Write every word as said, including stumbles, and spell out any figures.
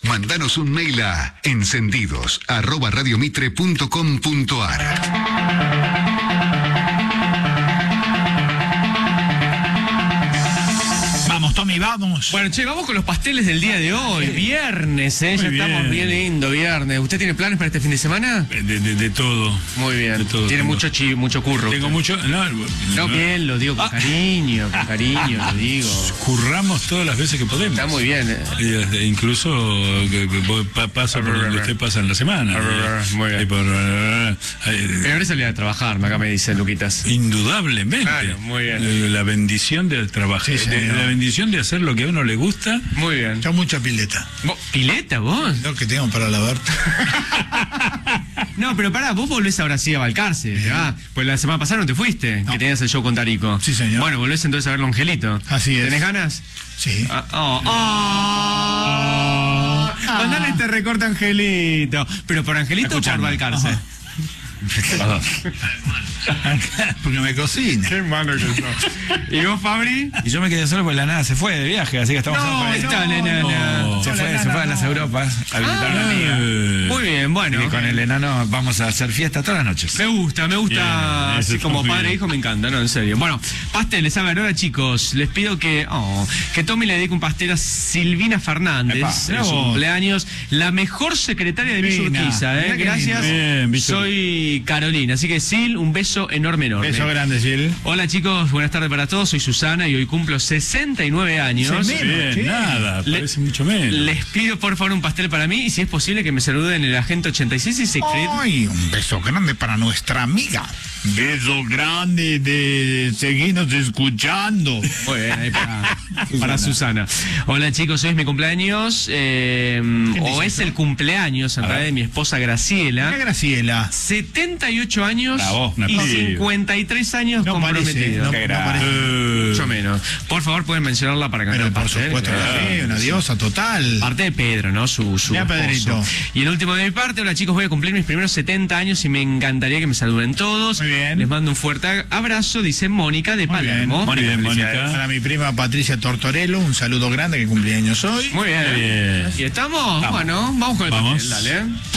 Mándanos un mail a encendidos arroba radiomitre punto com punto ar. Tommy, vamos. Bueno, che, vamos con los pasteles del día de hoy. Viernes, ¿eh? Muy ya bien. estamos bien lindo, viernes. ¿Usted tiene planes para este fin de semana? De, de, de todo. Muy bien. De todo tiene tengo. mucho chi, mucho curro. Tengo usted. mucho... No, No, no, bien, lo digo con Ah. cariño, con cariño, lo digo. Curramos todas las veces que podemos. Está muy bien, ¿eh? Y, este, incluso que, que vos pa- pasa por donde usted pasa en la semana. Muy bien. Y por, eh, Pero ahora salí a trabajar, acá me dice Luquitas. indudablemente. Claro, muy bien. Eh, La bendición de trabajar. Sí, de- señor. la bendición de hacer lo que a uno le gusta. Muy bien. Yo mucha pileta. ¿Vos- ¿Pileta vos? Lo que tengo para lavar. No, pero pará, vos volvés ahora sí a Balcarce. Ah, pues la semana pasada no te fuiste, No. que tenías el show con Tarico. Sí, señor. Bueno, volvés entonces a verlo, Angelito. Así es. ¿Tenés ganas? Sí. Ah, oh, oh. Mandale este recorte a Angelito. ¿Pero por Angelito o por Escuchando. Balcarce? Porque me cocina. Qué malo que sos. ¿Y vos, Fabri? Y yo me quedé solo porque la nana se fue de viaje, así que estamos No, solos con está la ella. enana. No. Se No, fue, la se enana fue a las no. Europas a visitar a una amiga. Eh, Muy bien, bueno. Y con el enano vamos a hacer fiesta todas las noches. Me gusta, me gusta, Bien, eso así está como muy padre e bien. hijo me encanta, no, en serio. Bueno, pasteles, a ver, ahora chicos, les pido que oh, que Tommy le dedique un pastel a Silvina Fernández Epa, en mirá su vos. cumpleaños, la mejor secretaria de Villa Silvina, Urquiza, ¿eh? mirá qué Gracias, lindo. Bien, Villa soy Carolina, así que Sil, un beso enorme, enorme. Beso grande, Gil. Hola chicos, buenas tardes para todos, soy Susana y hoy cumplo sesenta y nueve años. Se me- Bien, ¿Qué? nada, Le- parece mucho menos. Les pido por favor un pastel para mí y si es posible que me saluden el agente ochenta y seis y Secret. Ay, un beso grande para nuestra amiga. Beso grande de seguirnos escuchando. Muy bien, ahí para, para Susana. Hola chicos, hoy es mi cumpleaños, eh, o es el cumpleaños en realidad de mi esposa Mira, Graciela. Graciela. setenta y ocho años Bravo, una y piba. cincuenta y tres años No parece, comprometidos. no, Qué no grande. parece. Eh, Mucho menos. Por favor, pueden mencionarla para cantar Pero el por pastel. supuesto, Eh, sí, una diosa total. Parte de Pedro, ¿no? Su, su Mira, esposo. Pedrito. Y el último de mi parte, hola chicos, voy a cumplir mis primeros setenta años y me encantaría que me saluden todos. Muy bien. Les mando un fuerte abrazo, dice Mónica de Muy Palermo. bien. Bien, Felicidades. Mónica. Para mi prima Patricia Tortorello, un saludo grande que cumpleaños hoy. Muy bien. Bien. ¿Y estamos? Vamos. Bueno, vamos con el Vamos. pastel, dale.